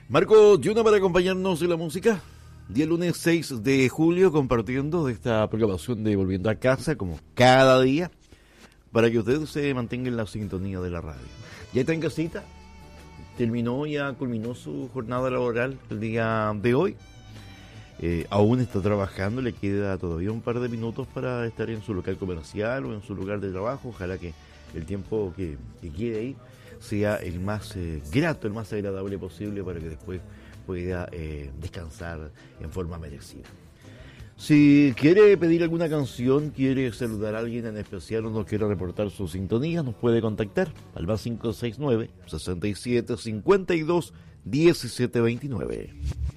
Marco Yuna para acompañarnos en la música. Día lunes 6 de julio compartiendo de esta programación de Volviendo a Casa como cada día para que ustedes se mantengan en la sintonía de la radio. ¿Ya está en casita? Ya culminó su jornada laboral el día de hoy. Aún está trabajando, le queda todavía un par de minutos para estar en su local comercial o en su lugar de trabajo. Ojalá que el tiempo que quede ahí sea el más grato, el más agradable posible para que después pueda descansar en forma merecida. Si quiere pedir alguna canción, quiere saludar a alguien en especial o nos quiere reportar su sintonía, nos puede contactar al más 569 67 52 17 29.